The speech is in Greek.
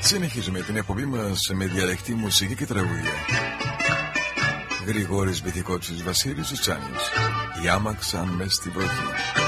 Συνεχίζουμε την εκπομπή μας με διαλεκτή μουσική και τραγούδια. Γρηγόρης Βυθικότσης, Βασίλης Τσάνης. Η άμαξαν μες στη βροχή.